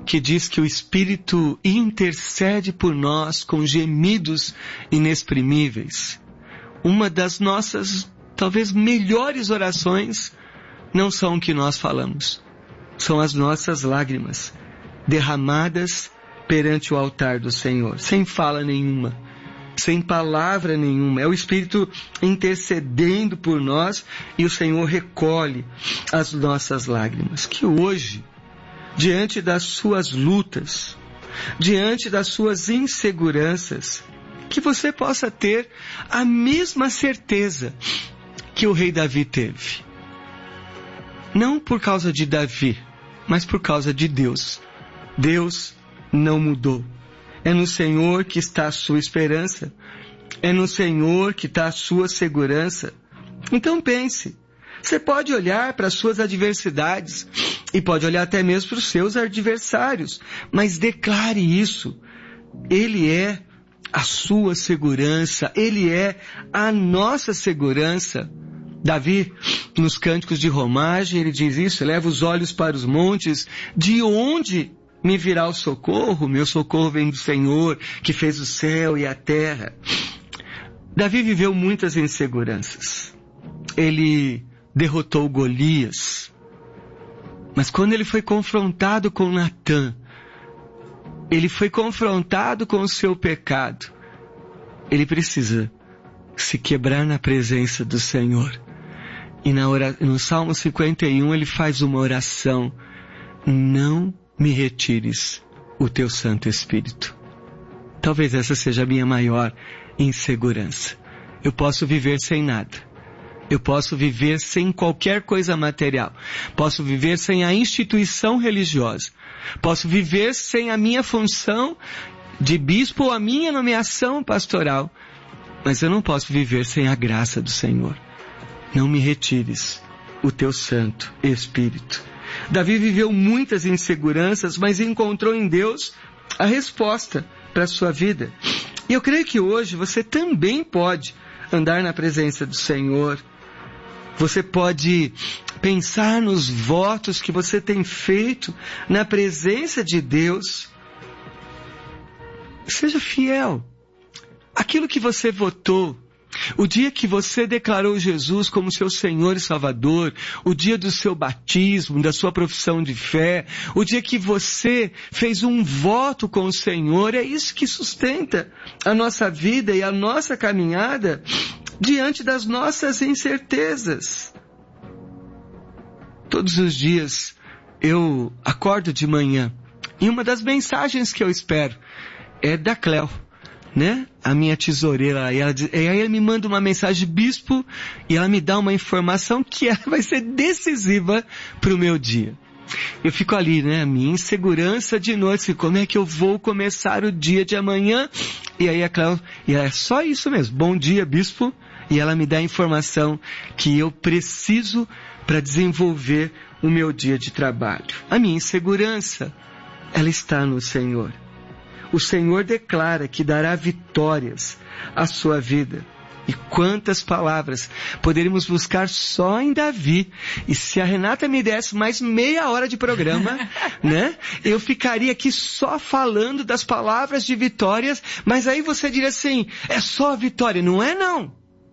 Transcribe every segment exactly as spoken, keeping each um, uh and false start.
que diz que o Espírito intercede por nós com gemidos inexprimíveis. Uma das nossas, talvez, melhores orações não são o que nós falamos. São as nossas lágrimas, derramadas perante o altar do Senhor, sem fala nenhuma, sem palavra nenhuma. É o Espírito intercedendo por nós e o Senhor recolhe as nossas lágrimas. Que hoje, diante das suas lutas, diante das suas inseguranças, que você possa ter a mesma certeza que o rei Davi teve. Não por causa de Davi, mas por causa de Deus. Deus não mudou. É no Senhor que está a sua esperança. É no Senhor que está a sua segurança. Então pense. Você pode olhar para as suas adversidades e pode olhar até mesmo para os seus adversários, mas declare isso. Ele é a sua segurança, Ele é a nossa segurança. Davi, nos cânticos de romagem, ele diz isso: leva os olhos para os montes, de onde me virá o socorro? Meu socorro vem do Senhor, que fez o céu e a terra. Davi viveu muitas inseguranças. Ele derrotou Golias. Mas quando ele foi confrontado com Natã, ele foi confrontado com o seu pecado, ele precisa se quebrar na presença do Senhor. E na ora, no Salmo cinquenta e um ele faz uma oração: não me retires o teu Santo Espírito. Talvez essa seja a minha maior insegurança. Eu posso viver sem nada. Eu posso viver sem qualquer coisa material. Posso viver sem a instituição religiosa. Posso viver sem a minha função de bispo ou a minha nomeação pastoral. Mas eu não posso viver sem a graça do Senhor. Não me retires o teu Santo Espírito. Davi viveu muitas inseguranças, mas encontrou em Deus a resposta para a sua vida. E eu creio que hoje você também pode andar na presença do Senhor. Você pode pensar nos votos que você tem feito na presença de Deus. Seja fiel. Aquilo que você votou, o dia que você declarou Jesus como seu Senhor e Salvador, o dia do seu batismo, da sua profissão de fé, o dia que você fez um voto com o Senhor, é isso que sustenta a nossa vida e a nossa caminhada diante das nossas incertezas. Todos os dias eu acordo de manhã e uma das mensagens que eu espero é da Cléo, né? A minha tesoureira. E, ela, e aí ela me manda uma mensagem, bispo, e ela me dá uma informação que ela vai ser decisiva para o meu dia. Eu fico ali, né? A minha insegurança de noite, como é que eu vou começar o dia de amanhã? E aí a Cléo, e é só isso mesmo, bom dia, bispo. E ela me dá a informação que eu preciso para desenvolver o meu dia de trabalho. A minha insegurança, ela está no Senhor. O Senhor declara que dará vitórias à sua vida. E quantas palavras poderíamos buscar só em Davi. E se a Renata me desse mais meia hora de programa, né? Eu ficaria aqui só falando das palavras de vitórias, mas aí você diria assim, é só vitória. Não é não.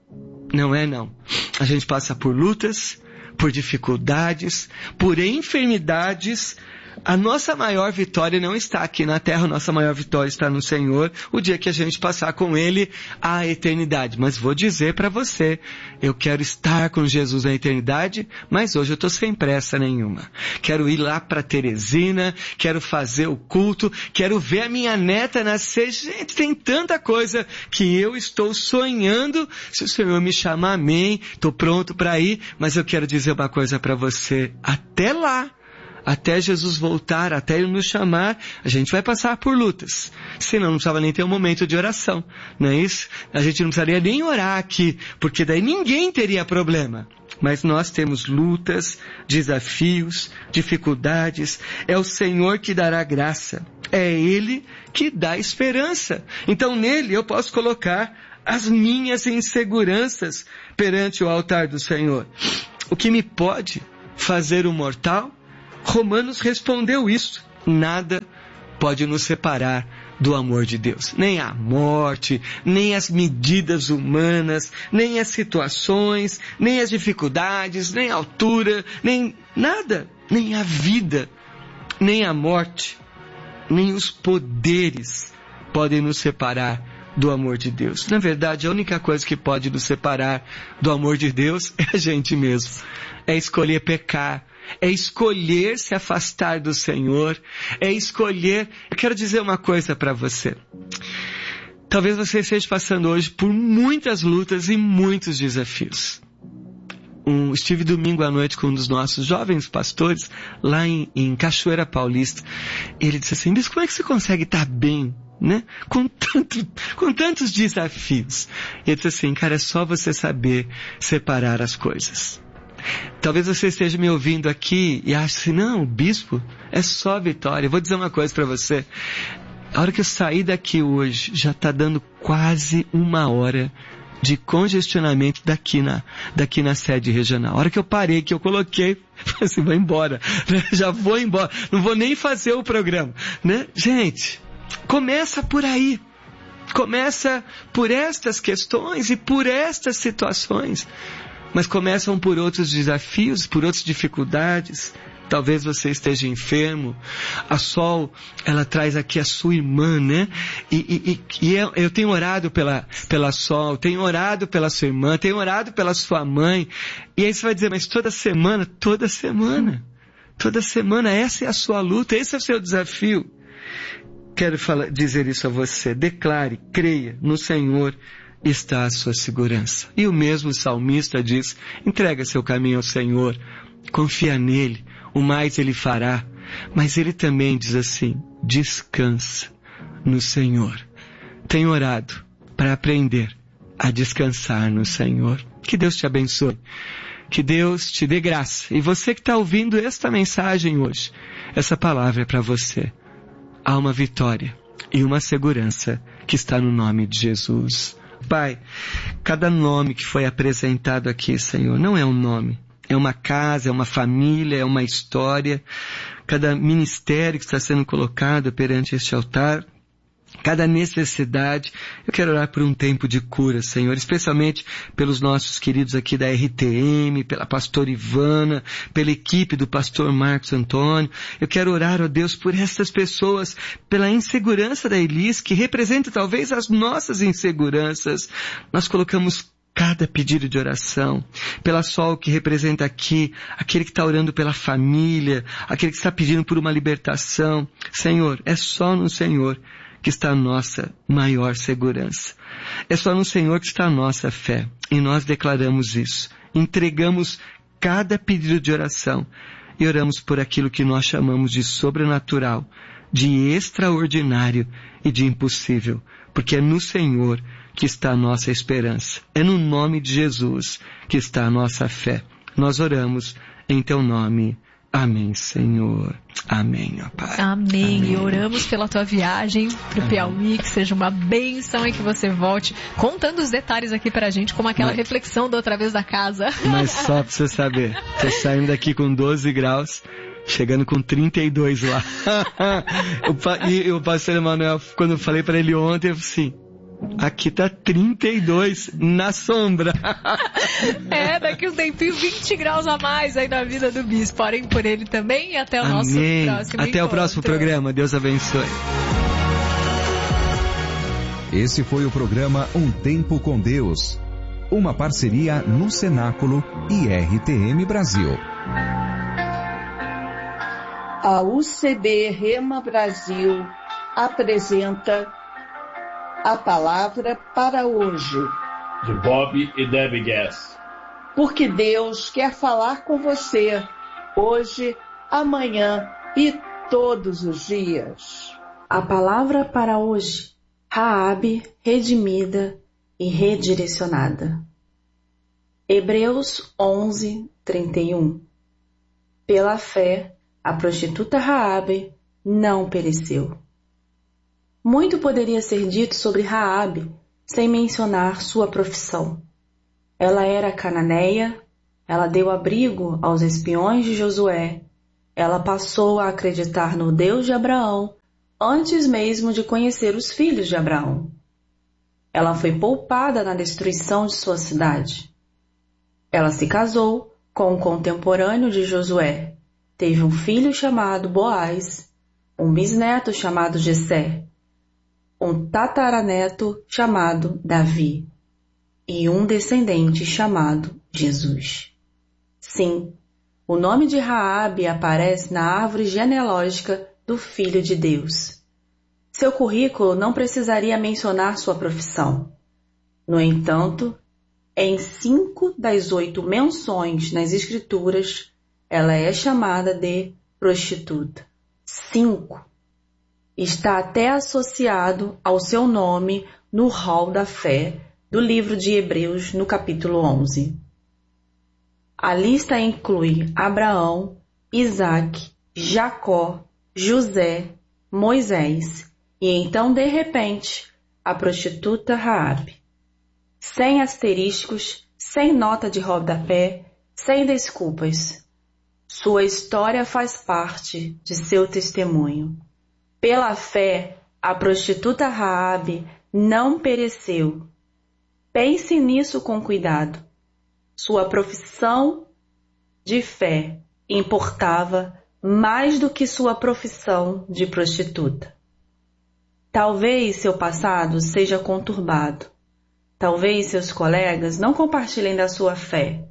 Não é não. A gente passa por lutas, por dificuldades, por enfermidades. A nossa maior vitória não está aqui na terra, a nossa maior vitória está no Senhor, o dia que a gente passar com Ele a eternidade. Mas vou dizer para você, eu quero estar com Jesus na eternidade, mas hoje eu estou sem pressa nenhuma. Quero ir lá para Teresina, quero fazer o culto, quero ver a minha neta nascer. Gente, tem tanta coisa que eu estou sonhando. Se o Senhor me chamar, amém, estou pronto para ir, mas eu quero dizer uma coisa para você, até lá, até Jesus voltar, até Ele nos chamar, a gente vai passar por lutas. Senão não precisava nem ter um momento de oração, não é isso? A gente não precisaria nem orar aqui, porque daí ninguém teria problema. Mas nós temos lutas, desafios, dificuldades. É o Senhor que dará graça. É Ele que dá esperança. Então nele eu posso colocar as minhas inseguranças perante o altar do Senhor. O que me pode fazer o mortal? Romanos respondeu isso. nada pode nos separar do amor de Deus. Nem a morte, nem as medidas humanas, nem as situações, nem as dificuldades, nem a altura, nem nada, nem a vida, nem a morte, nem os poderes podem nos separar do amor de Deus. Na verdade, a única coisa que pode nos separar do amor de Deus é a gente mesmo. É escolher pecar, é escolher se afastar do Senhor, é escolher... Eu quero dizer uma coisa para você. Talvez você esteja passando hoje por muitas lutas e muitos desafios. Um, estive domingo à noite com um dos nossos jovens pastores lá em, em Cachoeira Paulista. Ele disse assim: "Bispo, como é que você consegue estar bem, né? Com, tanto, com tantos desafios?" Ele disse assim: "Cara, é só você saber separar as coisas." Talvez você esteja me ouvindo aqui e ache assim: "Não, bispo, é só vitória." Eu vou dizer uma coisa para você. A hora que eu saí daqui hoje, já está dando quase uma hora de congestionamento daqui na, daqui na sede regional. A hora que eu parei, que eu coloquei, falei assim: vou embora, né? Já vou embora, não vou nem fazer o programa, né? Gente, começa por aí, começa por estas questões e por estas situações, mas começam por outros desafios, por outras dificuldades. Talvez você esteja enfermo. A Sol, ela traz aqui a sua irmã, né? E, e, e eu, eu tenho orado pela, pela Sol, tenho orado pela sua irmã, tenho orado pela sua mãe. E aí você vai dizer: mas toda semana, toda semana, toda semana, essa é a sua luta, esse é o seu desafio. Quero falar, dizer isso a você: declare, creia no Senhor, está a sua segurança. E o mesmo salmista diz: entrega seu caminho ao Senhor, confia nele, o mais ele fará. Mas ele também diz assim: descansa no Senhor. Tenho orado para aprender a descansar no Senhor. Que Deus te abençoe. Que Deus te dê graça. E você que está ouvindo esta mensagem hoje, essa palavra é para você. Há uma vitória e uma segurança que está no nome de Jesus. Pai, cada nome que foi apresentado aqui, Senhor, não é um nome. É uma casa, é uma família, é uma história. Cada ministério que está sendo colocado perante este altar, cada necessidade. Eu quero orar por um tempo de cura, Senhor, especialmente pelos nossos queridos aqui da R T M, pela pastora Ivana, pela equipe do pastor Marcos Antônio. Eu quero orar, ó Deus, por essas pessoas, pela insegurança da Elis, que representa talvez as nossas inseguranças. Nós colocamos cada pedido de oração, pela Sol que representa aqui, aquele que está orando pela família, aquele que está pedindo por uma libertação. Senhor, é só no Senhor que está a nossa maior segurança. É só no Senhor que está a nossa fé. E nós declaramos isso. Entregamos cada pedido de oração e oramos por aquilo que nós chamamos de sobrenatural, de extraordinário e de impossível, porque é no Senhor que está a nossa esperança. É no nome de Jesus que está a nossa fé. Nós oramos em teu nome. Amém, Senhor. Amém, ó Pai. Amém. Amém. E oramos pela tua viagem para o Piauí, que seja uma bênção e que você volte contando os detalhes aqui pra gente, como aquela mas, reflexão da outra vez da casa. Mas só pra você saber, tô saindo daqui com doze graus, chegando com trinta e dois lá. E o pastor Emanuel, quando eu falei pra ele ontem, eu falei assim: aqui tá trinta e dois na sombra. É, daqui um tempinho vinte graus a mais aí na vida do bispo. Orem por ele também e até o Amém. nosso próximo Até encontro. o próximo programa. Deus abençoe. Esse foi o programa Um Tempo com Deus, uma parceria no Cenáculo e R T M Brasil. A U C B Rema Brasil apresenta A Palavra para Hoje, de Bob e Debbie Gass. Porque Deus quer falar com você hoje, amanhã e todos os dias. A palavra para hoje: Raabe redimida e redirecionada. Hebreus onze, trinta e um. Pela fé, a prostituta Raabe não pereceu. Muito poderia ser dito sobre Raabe, sem mencionar sua profissão. Ela era cananeia, ela deu abrigo aos espiões de Josué, ela passou a acreditar no Deus de Abraão antes mesmo de conhecer os filhos de Abraão. Ela foi poupada na destruição de sua cidade. Ela se casou com um contemporâneo de Josué, teve um filho chamado Boaz, um bisneto chamado Jessé, um tataraneto chamado Davi e um descendente chamado Jesus. Sim, o nome de Raabe aparece na árvore genealógica do Filho de Deus. Seu currículo não precisaria mencionar sua profissão. No entanto, em cinco das oito menções nas Escrituras, ela é chamada de prostituta. Cinco. Está até associado ao seu nome no rol da fé do livro de Hebreus, no capítulo onze. A lista inclui Abraão, Isaque, Jacó, José, Moisés e então, de repente, a prostituta Raabe. Sem asteriscos, sem nota de rodapé, sem desculpas. Sua história faz parte de seu testemunho. Pela fé, a prostituta Raabe não pereceu. Pense nisso com cuidado. Sua profissão de fé importava mais do que sua profissão de prostituta. Talvez seu passado seja conturbado. Talvez seus colegas não compartilhem da sua fé.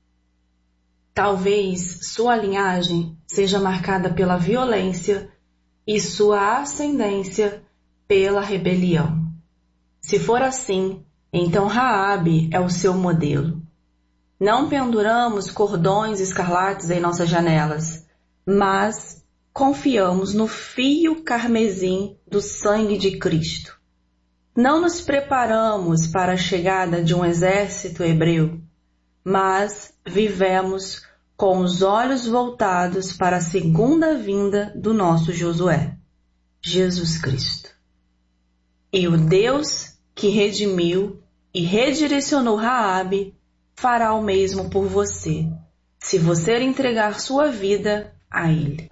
Talvez sua linhagem seja marcada pela violência e sua ascendência pela rebelião. Se for assim, então Raabe é o seu modelo. Não penduramos cordões escarlates em nossas janelas, mas confiamos no fio carmesim do sangue de Cristo. Não nos preparamos para a chegada de um exército hebreu, mas vivemos com os olhos voltados para a segunda vinda do nosso Josué, Jesus Cristo. E o Deus que redimiu e redirecionou Raabe fará o mesmo por você, se você entregar sua vida a Ele.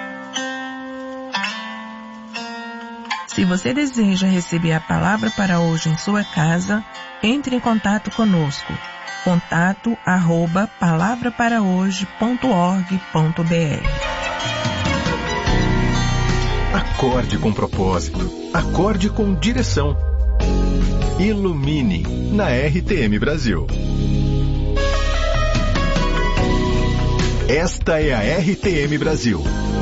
Se você deseja receber a palavra para hoje em sua casa, entre em contato conosco. Contato arroba palavra para hoje ponto org ponto br. Acorde com propósito. Acorde com direção. Ilumine na R T M Brasil. Esta é a R T M Brasil.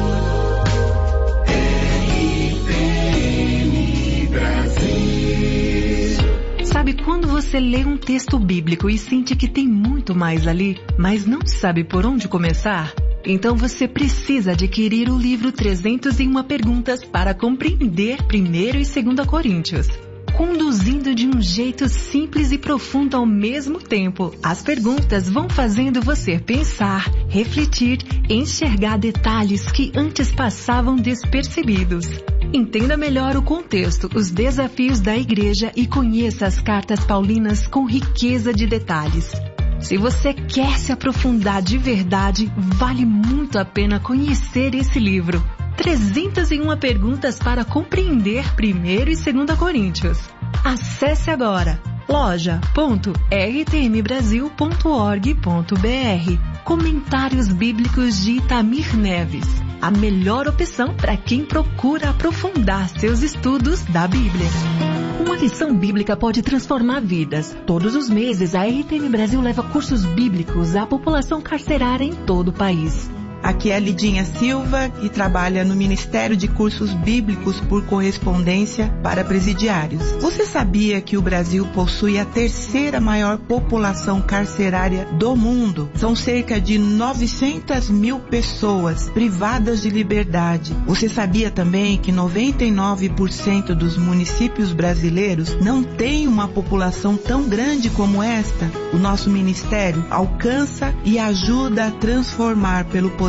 Sabe quando você lê um texto bíblico e sente que tem muito mais ali, mas não sabe por onde começar? Então você precisa adquirir o livro trezentas e uma Perguntas para compreender primeiro e segunda Coríntios. Conduzindo de um jeito simples e profundo ao mesmo tempo, as perguntas vão fazendo você pensar, refletir, enxergar detalhes que antes passavam despercebidos. Entenda melhor o contexto, os desafios da igreja e conheça as cartas paulinas com riqueza de detalhes. Se você quer se aprofundar de verdade, vale muito a pena conhecer esse livro. trezentas e uma Perguntas para compreender primeiro e segunda Coríntios. Acesse agora loja ponto r t m brasil ponto org ponto br. Comentários Bíblicos de Itamir Neves. A melhor opção para quem procura aprofundar seus estudos da Bíblia. Uma lição bíblica pode transformar vidas. Todos os meses, a R T M Brasil leva cursos bíblicos à população carcerária em todo o país. Aqui é a Lidinha Silva e trabalha no Ministério de Cursos Bíblicos por Correspondência para Presidiários. Você sabia que o Brasil possui a terceira maior população carcerária do mundo? São cerca de novecentas mil pessoas privadas de liberdade. Você sabia também que noventa e nove por cento dos municípios brasileiros não têm uma população tão grande como esta? O nosso ministério alcança e ajuda a transformar pelo poder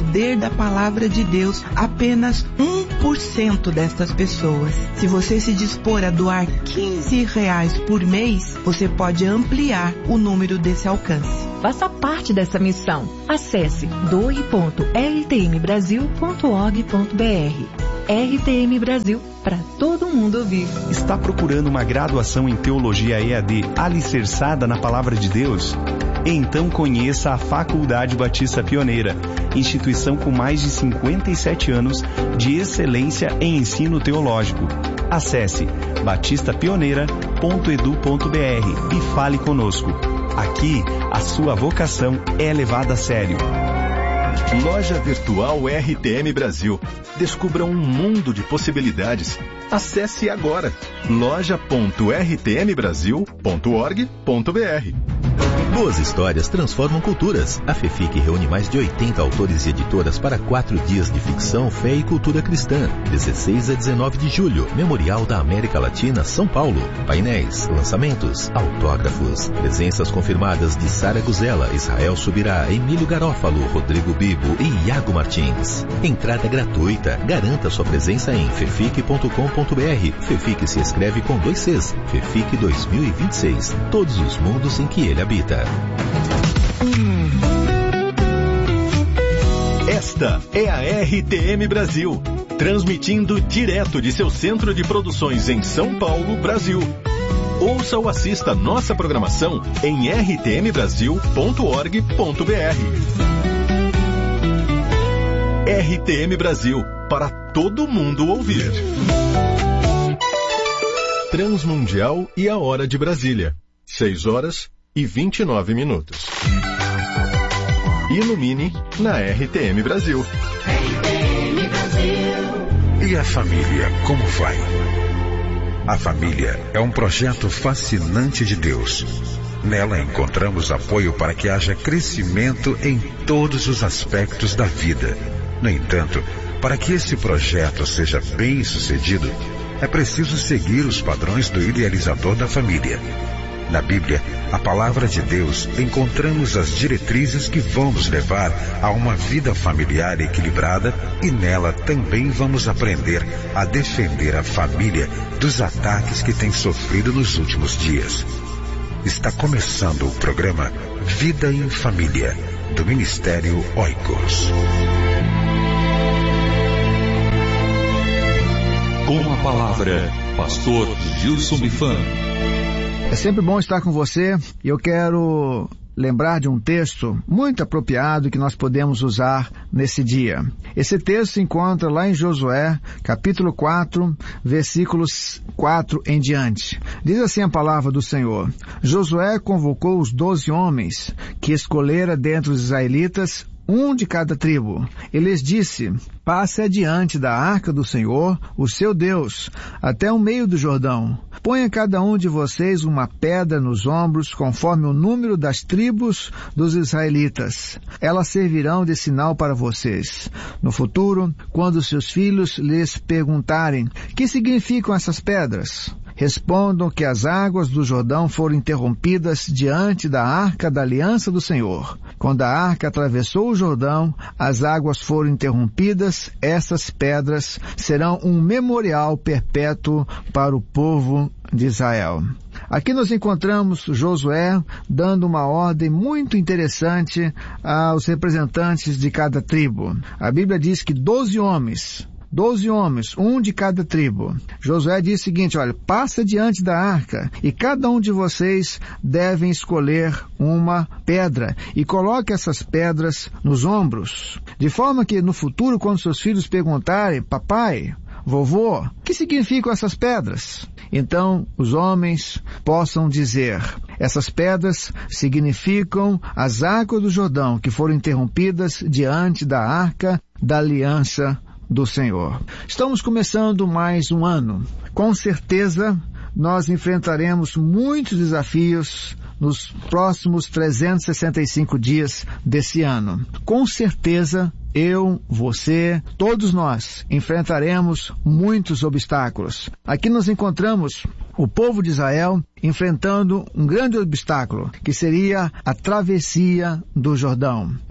poder da palavra de Deus apenas um por cento destas pessoas. Se você se dispor a doar quinze reais por mês, você pode ampliar o número desse alcance. Faça parte dessa missão. Acesse doe ponto r t m brasil ponto org ponto b r. R T M Brasil, para todo mundo ouvir. Está procurando uma graduação em Teologia E A D alicerçada na Palavra de Deus? Então conheça a Faculdade Batista Pioneira, instituição com mais de cinquenta e sete anos de excelência em ensino teológico. Acesse batista pioneira ponto e d u ponto b r e fale conosco. Aqui, a sua vocação é levada a sério. Loja Virtual R T M Brasil. Descubra um mundo de possibilidades. Acesse agora loja ponto r t m brasil ponto org ponto b r. Boas histórias transformam culturas. A FEFIC reúne mais de oitenta autores e editoras para quatro dias de ficção, fé e cultura cristã. dezesseis a dezenove de julho, Memorial da América Latina, São Paulo. Painéis, lançamentos, autógrafos. Presenças confirmadas de Sara Guzela, Israel Subirá, Emílio Garófalo, Rodrigo Bibo e Iago Martins. Entrada gratuita. Garanta sua presença em fefic ponto com ponto b r. FEFIC se escreve com dois Cs. FEFIC dois mil e vinte e seis. Todos os mundos em que ele habita. Esta é a R T M Brasil, transmitindo direto de seu centro de produções em São Paulo, Brasil. Ouça ou assista nossa programação em r t m brasil ponto org ponto b r. R T M Brasil, para todo mundo ouvir. Transmundial e a hora de Brasília, seis horas e vinte e nove minutos. Ilumine na R T M Brasil. R T M Brasil. E a família, como vai? A família é um projeto fascinante de Deus. Nela encontramos apoio para que haja crescimento em todos os aspectos da vida. No entanto, para que esse projeto seja bem sucedido, é preciso seguir os padrões do idealizador da família. Na Bíblia, a palavra de Deus, encontramos as diretrizes que vão nos levar a uma vida familiar equilibrada e nela também vamos aprender a defender a família dos ataques que tem sofrido nos últimos dias. Está começando o programa Vida em Família, do Ministério Oikos. Com a palavra, Pastor Gilson Bifan. É sempre bom estar com você e eu quero lembrar de um texto muito apropriado que nós podemos usar nesse dia. Esse texto se encontra lá em Josué, capítulo quatro, versículos quatro em diante. Diz assim a palavra do Senhor: Josué convocou os doze homens que escolhera dentre os israelitas, um de cada tribo. E lhes disse: passe adiante da arca do Senhor, o seu Deus, até o meio do Jordão. Ponha cada um de vocês uma pedra nos ombros, conforme o número das tribos dos israelitas. Elas servirão de sinal para vocês. No futuro, quando seus filhos lhes perguntarem: que significam essas pedras? Respondam que as águas do Jordão foram interrompidas diante da arca da aliança do Senhor. Quando a arca atravessou o Jordão, as águas foram interrompidas. Essas pedras serão um memorial perpétuo para o povo de Israel. Aqui nós encontramos Josué dando uma ordem muito interessante aos representantes de cada tribo. A Bíblia diz que doze homens... Doze homens, um de cada tribo. Josué diz o seguinte: olha, passa diante da arca e cada um de vocês devem escolher uma pedra e coloque essas pedras nos ombros, de forma que no futuro, quando seus filhos perguntarem: papai, vovô, o que significam essas pedras? Então os homens possam dizer: essas pedras significam as águas do Jordão que foram interrompidas diante da arca da aliança do Senhor. Estamos começando mais um ano. Com certeza, nós enfrentaremos muitos desafios nos próximos trezentos e sessenta e cinco dias desse ano. Com certeza, eu, você, todos nós enfrentaremos muitos obstáculos. Aqui nós encontramos o povo de Israel enfrentando um grande obstáculo, que seria a travessia do Jordão.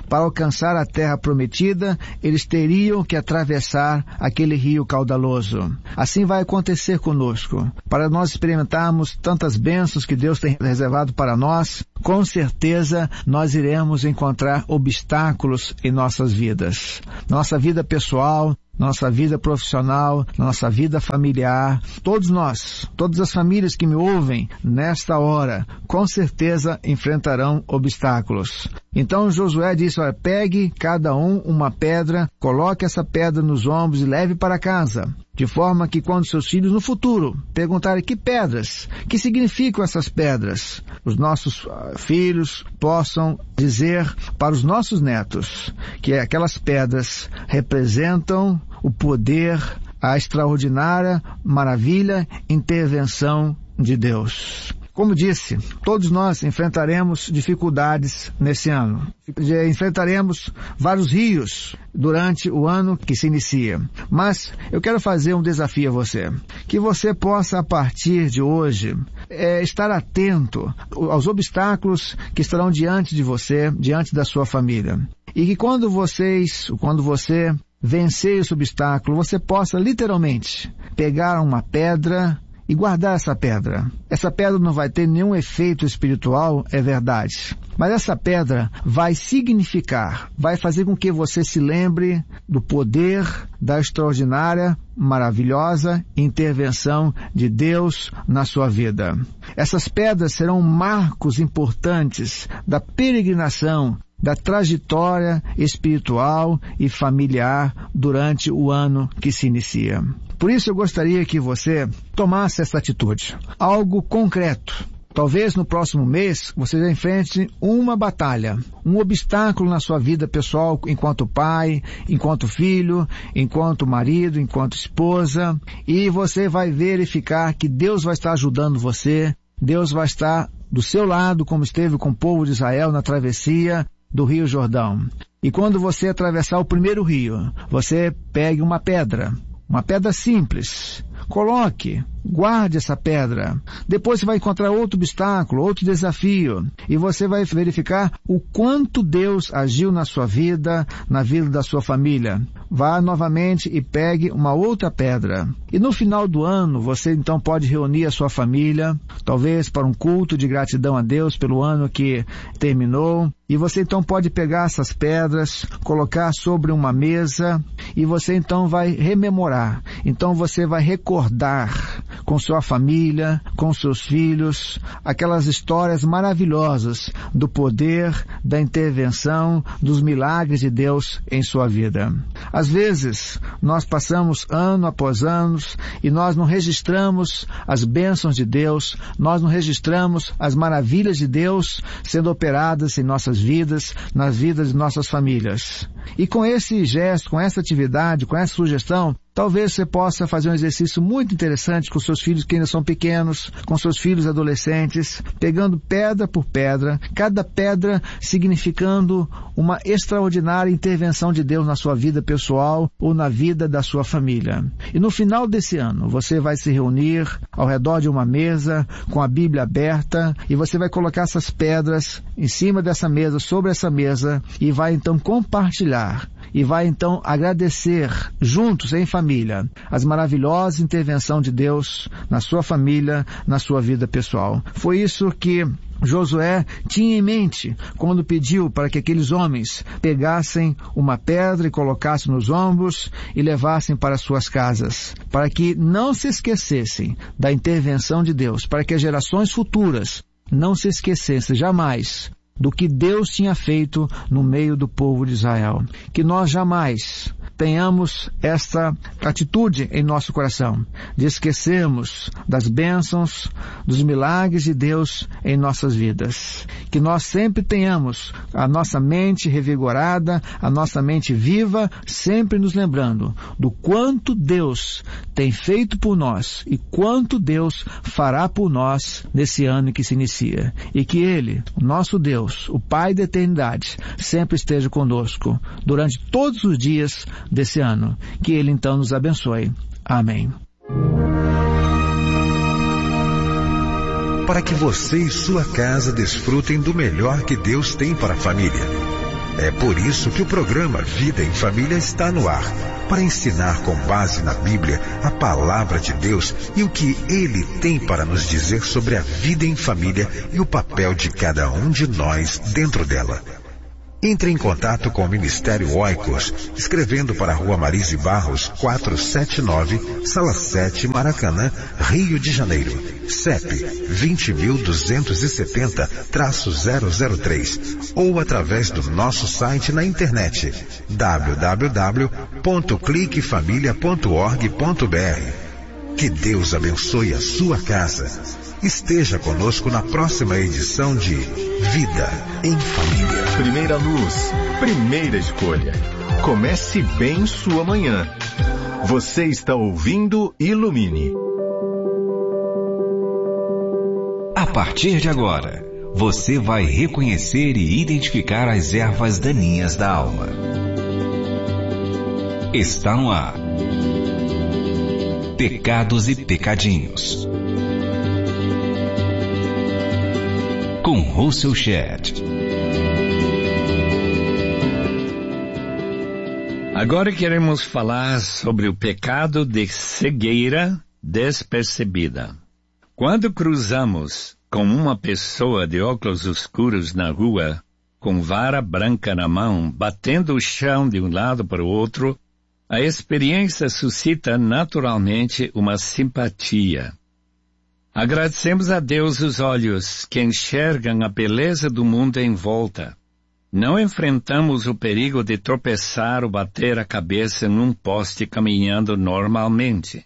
para alcançar a terra prometida, eles teriam que atravessar aquele rio caudaloso. Assim vai acontecer conosco. Para nós experimentarmos tantas bênçãos que Deus tem reservado para nós, com certeza nós iremos encontrar obstáculos em nossas vidas. Nossa vida pessoal, nossa vida profissional, nossa vida familiar, todos nós, todas as famílias que me ouvem nesta hora, com certeza enfrentarão obstáculos. Então Josué disse, olha, pegue cada um uma pedra, coloque essa pedra nos ombros e leve para casa, de forma que quando seus filhos no futuro perguntarem que pedras, que significam essas pedras, os nossos filhos possam dizer para os nossos netos que aquelas pedras representam o poder, a extraordinária maravilha, intervenção de Deus. Como disse, todos nós enfrentaremos dificuldades nesse ano. Enfrentaremos vários rios durante o ano que se inicia. Mas eu quero fazer um desafio a você. Que você possa, a partir de hoje, é, estar atento aos obstáculos que estarão diante de você, diante da sua família. E que quando vocês, quando você vencer esse obstáculo, você possa literalmente pegar uma pedra e guardar essa pedra. Essa pedra não vai ter nenhum efeito espiritual, é verdade. Mas essa pedra vai significar, vai fazer com que você se lembre do poder, da extraordinária, maravilhosa intervenção de Deus na sua vida. Essas pedras serão marcos importantes da peregrinação, da trajetória espiritual e familiar durante o ano que se inicia. Por isso eu gostaria que você tomasse essa atitude, algo concreto. Talvez no próximo mês você já enfrente uma batalha, um obstáculo na sua vida pessoal enquanto pai, enquanto filho, enquanto marido, enquanto esposa, e você vai verificar que Deus vai estar ajudando você, Deus vai estar do seu lado, como esteve com o povo de Israel na travessia do Rio Jordão. E quando você atravessar o primeiro rio, você pegue uma pedra, uma pedra simples, coloque, guarde essa pedra. Depois você vai encontrar outro obstáculo, outro desafio, e você vai verificar o quanto Deus agiu na sua vida, na vida da sua família. Vá novamente e pegue uma outra pedra. E no final do ano, você então pode reunir a sua família, talvez para um culto de gratidão a Deus pelo ano que terminou. E você então pode pegar essas pedras, colocar sobre uma mesa, e você então vai rememorar. Então você vai recordar com sua família, com seus filhos, aquelas histórias maravilhosas do poder, da intervenção, dos milagres de Deus em sua vida. Às vezes, nós passamos ano após ano e nós não registramos as bênçãos de Deus, nós não registramos as maravilhas de Deus sendo operadas em nossas vidas, nas vidas de nossas famílias. E com esse gesto, com essa atividade, com essa sugestão, talvez você possa fazer um exercício muito interessante com seus filhos que ainda são pequenos, com seus filhos adolescentes, pegando pedra por pedra, cada pedra significando uma extraordinária intervenção de Deus na sua vida pessoal ou na vida da sua família. E no final desse ano, você vai se reunir ao redor de uma mesa, com a Bíblia aberta, e você vai colocar essas pedras em cima dessa mesa, sobre essa mesa, e vai então compartilhar. E vai então agradecer juntos em família as maravilhosas intervenções de Deus na sua família, na sua vida pessoal. Foi isso que Josué tinha em mente quando pediu para que aqueles homens pegassem uma pedra e colocassem nos ombros e levassem para suas casas, para que não se esquecessem da intervenção de Deus, para que as gerações futuras não se esquecessem jamais do que Deus tinha feito no meio do povo de Israel. Que nós jamais tenhamos essa atitude em nosso coração, de esquecermos das bênçãos, dos milagres de Deus em nossas vidas. Que nós sempre tenhamos a nossa mente revigorada, a nossa mente viva, sempre nos lembrando do quanto Deus tem feito por nós e quanto Deus fará por nós nesse ano que se inicia. E que Ele, o nosso Deus, o Pai da eternidade, sempre esteja conosco durante todos os dias desse ano. Que Ele então nos abençoe. Amém. Para que você e sua casa desfrutem do melhor que Deus tem para a família. É por isso que o programa Vida em Família está no ar, para ensinar com base na Bíblia a palavra de Deus e o que Ele tem para nos dizer sobre a vida em família e o papel de cada um de nós dentro dela. Entre em contato com o Ministério Oikos, escrevendo para a Rua Marise Barros, quatrocentos e setenta e nove, Sala sete, Maracanã, Rio de Janeiro. C E P vinte mil duzentos e setenta, zero zero três ou através do nosso site na internet w w w ponto clique família ponto org ponto b r. Que Deus abençoe a sua casa. Esteja conosco na próxima edição de Vida em Família. Primeira luz, primeira escolha. Comece bem sua manhã. Você está ouvindo Ilumine. A partir de agora, você vai reconhecer e identificar as ervas daninhas da alma. Está no ar. Pecados e Pecadinhos. Com Russell Shedd. Agora queremos falar sobre o pecado de cegueira despercebida. Quando cruzamos com uma pessoa de óculos escuros na rua, com vara branca na mão, batendo o chão de um lado para o outro, a experiência suscita naturalmente uma simpatia. Agradecemos a Deus os olhos que enxergam a beleza do mundo em volta. Não enfrentamos o perigo de tropeçar ou bater a cabeça num poste caminhando normalmente.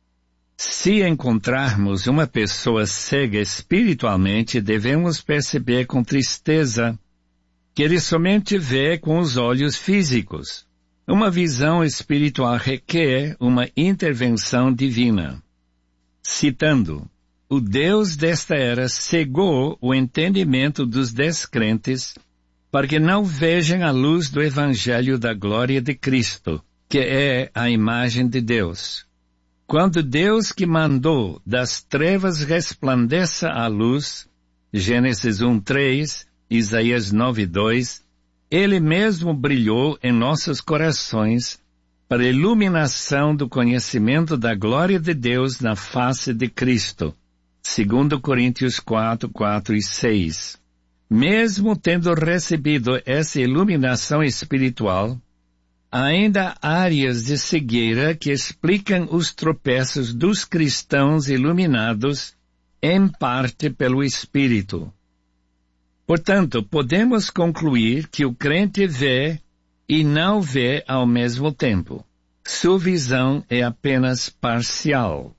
Se encontrarmos uma pessoa cega espiritualmente, devemos perceber com tristeza que ele somente vê com os olhos físicos. Uma visão espiritual requer uma intervenção divina. Citando, o Deus desta era cegou o entendimento dos descrentes para que não vejam a luz do Evangelho da glória de Cristo, que é a imagem de Deus. Quando Deus que mandou das trevas resplandeça a luz, Gênesis um, três, Isaías nove, dois, Ele mesmo brilhou em nossos corações para a iluminação do conhecimento da glória de Deus na face de Cristo. Segundo Coríntios quatro, quatro e seis. Mesmo tendo recebido essa iluminação espiritual, há ainda áreas de cegueira que explicam os tropeços dos cristãos iluminados, em parte pelo Espírito. Portanto, podemos concluir que o crente vê e não vê ao mesmo tempo. Sua visão é apenas parcial.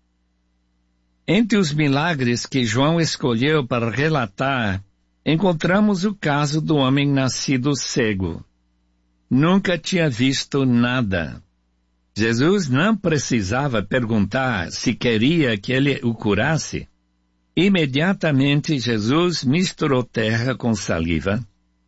Entre os milagres que João escolheu para relatar, encontramos o caso do homem nascido cego. Nunca tinha visto nada. Jesus não precisava perguntar se queria que ele o curasse. Imediatamente Jesus misturou terra com saliva,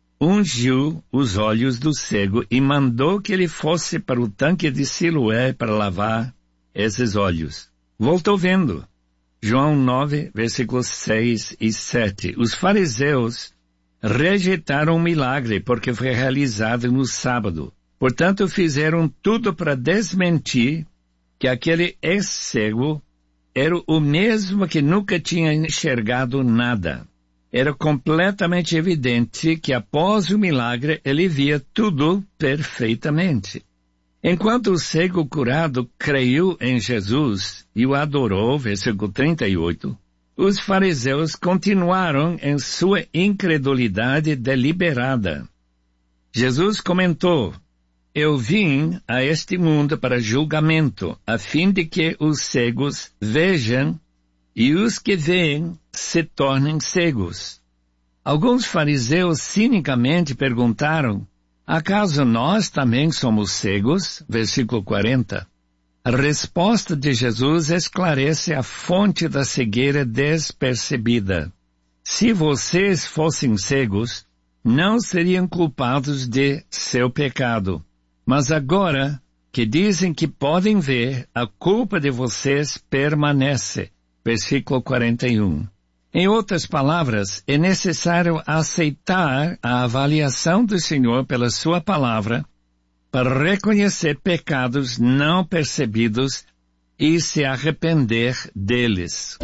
ungiu os olhos do cego e mandou que ele fosse para o tanque de Siloé para lavar esses olhos. Voltou vendo. João nove, versículos seis e sete. Os fariseus rejeitaram o milagre porque foi realizado no sábado. Portanto, fizeram tudo para desmentir que aquele ex-cego era o mesmo que nunca tinha enxergado nada. Era completamente evidente que após o milagre ele via tudo perfeitamente. Enquanto o cego curado creu em Jesus e o adorou, versículo trinta e oito, os fariseus continuaram em sua incredulidade deliberada. Jesus comentou, eu vim a este mundo para julgamento, a fim de que os cegos vejam e os que veem se tornem cegos. Alguns fariseus cinicamente perguntaram, acaso nós também somos cegos? Versículo quarenta. A resposta de Jesus esclarece a fonte da cegueira despercebida. Se vocês fossem cegos, não seriam culpados de seu pecado. Mas agora que dizem que podem ver, a culpa de vocês permanece. Versículo quarenta e um. Em outras palavras, é necessário aceitar a avaliação do Senhor pela sua palavra para reconhecer pecados não percebidos e se arrepender deles.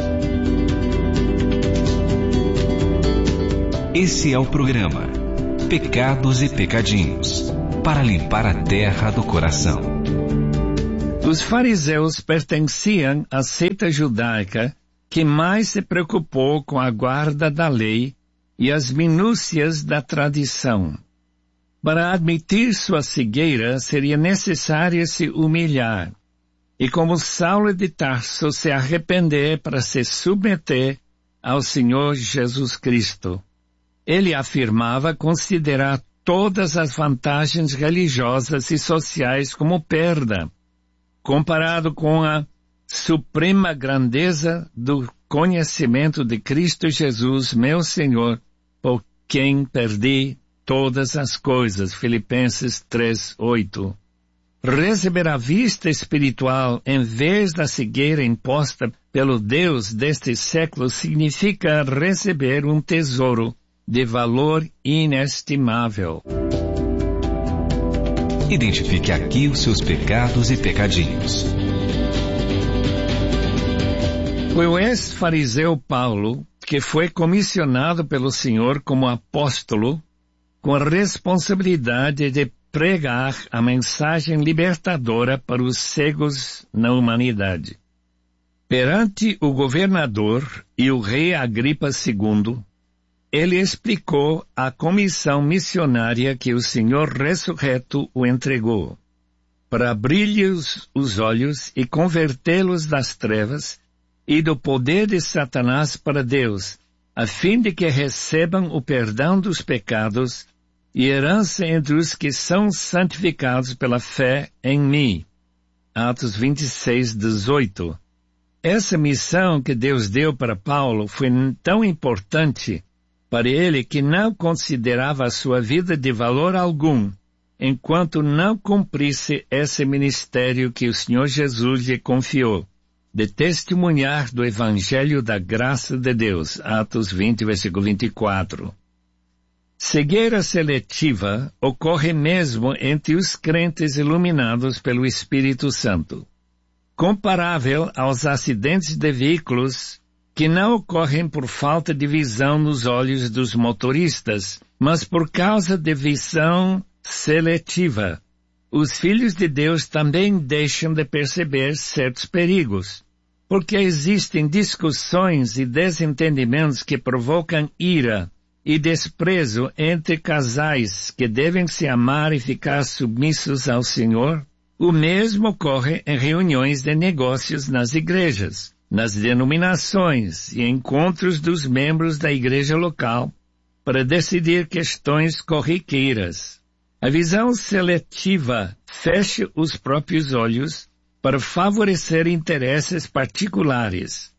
Esse é o programa Pecados e Pecadinhos, para limpar a terra do coração. Os fariseus pertenciam à seita judaica que mais se preocupou com a guarda da lei e as minúcias da tradição. Para admitir sua cegueira, seria necessário se humilhar, e como Saulo de Tarso se arrepender para se submeter ao Senhor Jesus Cristo. Ele afirmava considerar todas as vantagens religiosas e sociais como perda, comparado com a suprema grandeza do conhecimento de Cristo Jesus, meu Senhor, por quem perdi todas as coisas. Filipenses três, oito. Receber a vista espiritual em vez da cegueira imposta pelo Deus deste século significa receber um tesouro de valor inestimável. Identifique aqui os seus pecados e pecadinhos. Foi o ex-fariseu Paulo que foi comissionado pelo Senhor como apóstolo com a responsabilidade de pregar a mensagem libertadora para os cegos na humanidade. Perante o governador e o rei Agripa segundo, ele explicou a comissão missionária que o Senhor ressurreto o entregou, para abrir-lhes os olhos e convertê-los das trevas e do poder de Satanás para Deus, a fim de que recebam o perdão dos pecados e herança entre os que são santificados pela fé em mim. Atos vinte e seis, dezoito. Essa missão que Deus deu para Paulo foi tão importante para ele que não considerava a sua vida de valor algum, enquanto não cumprisse esse ministério que o Senhor Jesus lhe confiou, de testemunhar do Evangelho da graça de Deus. Atos vinte, versículo vinte e quatro. Cegueira seletiva ocorre mesmo entre os crentes iluminados pelo Espírito Santo, comparável aos acidentes de veículos que não ocorrem por falta de visão nos olhos dos motoristas, mas por causa de visão seletiva. Os filhos de Deus também deixam de perceber certos perigos, porque existem discussões e desentendimentos que provocam ira e desprezo entre casais que devem se amar e ficar submissos ao Senhor. O mesmo ocorre em reuniões de negócios nas igrejas, nas denominações e encontros dos membros da igreja local para decidir questões corriqueiras. A visão seletiva fecha os próprios olhos para favorecer interesses particulares.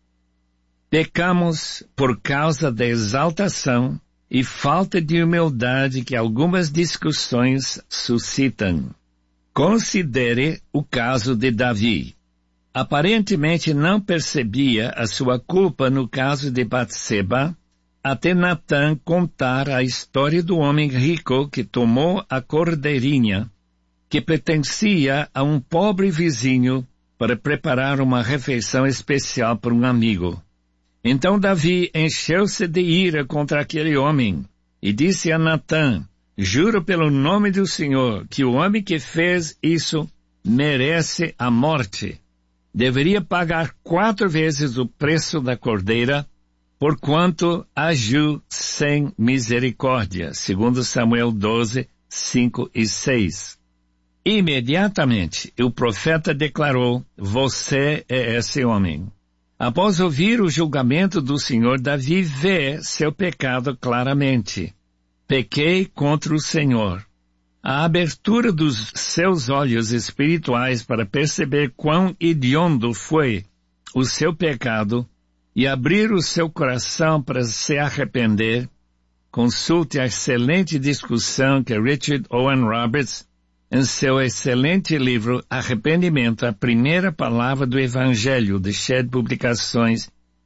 Pecamos por causa da exaltação e falta de humildade que algumas discussões suscitam. Considere o caso de Davi. Aparentemente não percebia a sua culpa no caso de Batseba, até Natã contar a história do homem rico que tomou a cordeirinha, que pertencia a um pobre vizinho, para preparar uma refeição especial para um amigo. Então Davi encheu-se de ira contra aquele homem, e disse a Natã: juro pelo nome do Senhor, que o homem que fez isso merece a morte. Deveria pagar quatro vezes o preço da cordeira, porquanto agiu sem misericórdia. Segundo Samuel doze, cinco e seis. Imediatamente, o profeta declarou: você é esse homem. Após ouvir o julgamento do Senhor, Davi vê seu pecado claramente. Pequei contra o Senhor. A abertura dos seus olhos espirituais para perceber quão hediondo foi o seu pecado e abrir o seu coração para se arrepender, consulte a excelente discussão que Richard Owen Roberts, em seu excelente livro Arrependimento, a primeira palavra do Evangelho, de Shed Publicações,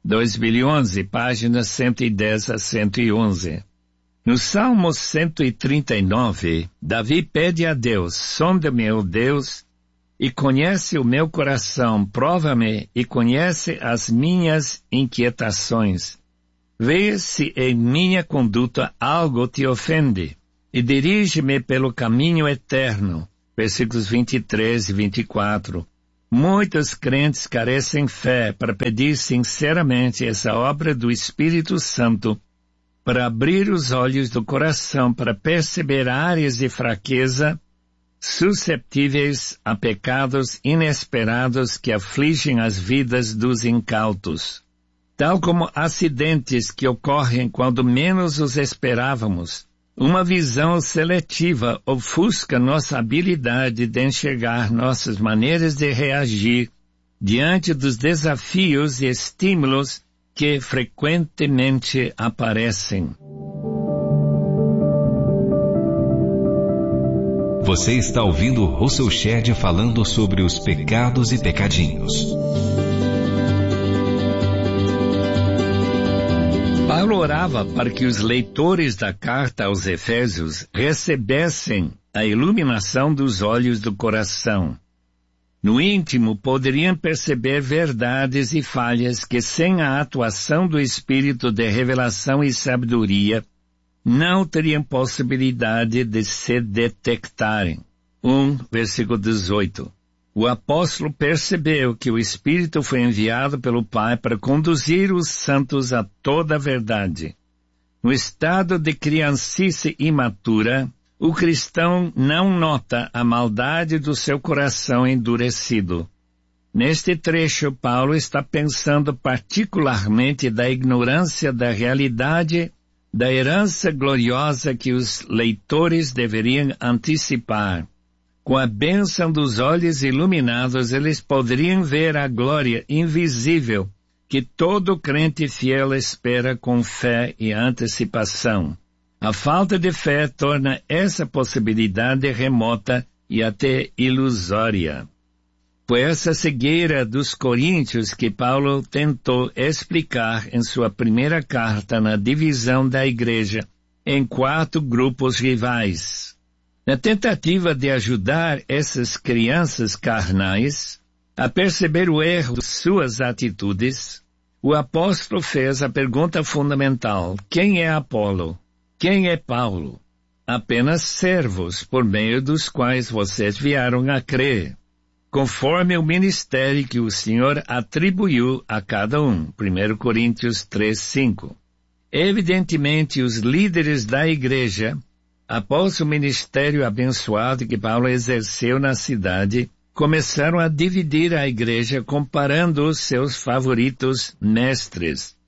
dois mil e onze, páginas cento e dez a cento e onze. No Salmo cento e trinta e nove, Davi pede a Deus: sonda-me, ó Deus, e conhece o meu coração, prova-me e conhece as minhas inquietações. Vê se em minha conduta algo te ofende, e dirige-me pelo caminho eterno. Versículos vinte e três e vinte e quatro. Muitos crentes carecem fé para pedir sinceramente essa obra do Espírito Santo, para abrir os olhos do coração para perceber áreas de fraqueza susceptíveis a pecados inesperados que afligem as vidas dos incautos. Tal como acidentes que ocorrem quando menos os esperávamos, uma visão seletiva ofusca nossa habilidade de enxergar nossas maneiras de reagir diante dos desafios e estímulos que frequentemente aparecem. Você está ouvindo Russell Shedd falando sobre os pecados e pecadinhos. Paulo orava para que os leitores da carta aos Efésios recebessem a iluminação dos olhos do coração. No íntimo, poderiam perceber verdades e falhas que, sem a atuação do Espírito de revelação e sabedoria, não teriam possibilidade de se detectarem. um, versículo dezoito. O apóstolo percebeu que o Espírito foi enviado pelo Pai para conduzir os santos a toda a verdade. No estado de criancice imatura, o cristão não nota a maldade do seu coração endurecido. Neste trecho, Paulo está pensando particularmente da ignorância da realidade da herança gloriosa que os leitores deveriam antecipar. Com a bênção dos olhos iluminados, eles poderiam ver a glória invisível que todo crente fiel espera com fé e antecipação. A falta de fé torna essa possibilidade remota e até ilusória. Foi essa cegueira dos coríntios que Paulo tentou explicar em sua primeira carta na divisão da igreja em quatro grupos rivais. Na tentativa de ajudar essas crianças carnais a perceber o erro de suas atitudes, o apóstolo fez a pergunta fundamental: quem é Apolo? Quem é Paulo? Apenas servos por meio dos quais vocês vieram a crer, conforme o ministério que o Senhor atribuiu a cada um. primeira Coríntios três, cinco. Evidentemente, os líderes da igreja, após o ministério abençoado que Paulo exerceu na cidade, começaram a dividir a igreja comparando os seus favoritos mestres.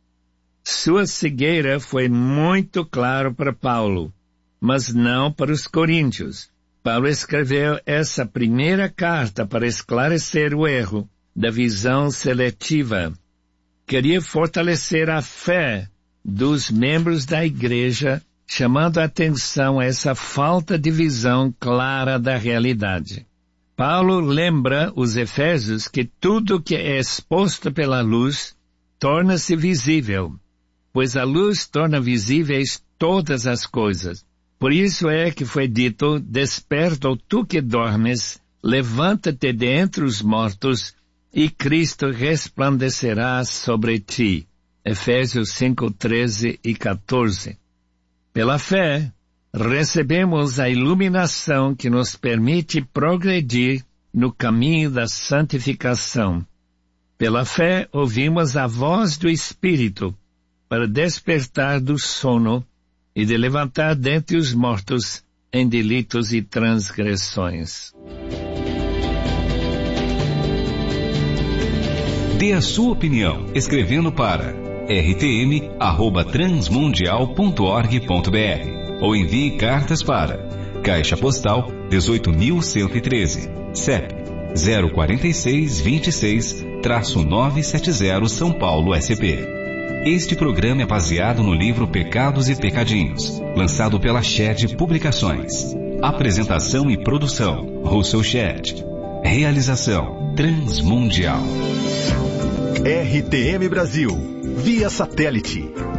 Sua cegueira foi muito claro para Paulo, mas não para os coríntios. Paulo escreveu essa primeira carta para esclarecer o erro da visão seletiva. Queria fortalecer a fé dos membros da igreja, chamando a atenção a essa falta de visão clara da realidade. Paulo lembra os Efésios que tudo que é exposto pela luz torna-se visível, pois a luz torna visíveis todas as coisas. Por isso é que foi dito: desperta, tu que dormes, levanta-te de entre os mortos, e Cristo resplandecerá sobre ti. Efésios cinco, treze e quatorze. Pela fé, recebemos a iluminação que nos permite progredir no caminho da santificação. Pela fé, ouvimos a voz do Espírito para despertar do sono e de levantar dentre os mortos em delitos e transgressões. Dê a sua opinião escrevendo para r t m arroba transmundial ponto org ponto b r ou envie cartas para Caixa Postal dezoito mil cento e treze, C E P zero quatro seis, vinte e seis, novecentos e setenta, São Paulo, S P. Este programa é baseado no livro Pecados e Pecadinhos, lançado pela Shedd Publicações. Apresentação e produção, Russell Shedd. Realização, Transmundial. R T M Brasil, via satélite,